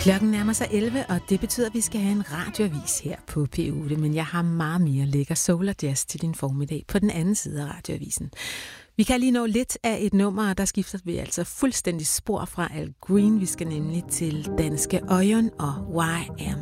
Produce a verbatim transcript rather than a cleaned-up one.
Klokken nærmer sig elleve, og det betyder, at vi skal have en radioavis her på P otte, men jeg har meget mere lækker soul og jazz til din formiddag på den anden side af radioavisen. Vi kan lige nå lidt af et nummer, og der skifter vi altså fuldstændig spor fra Al Green. Vi skal nemlig til danske Øjen og Why Am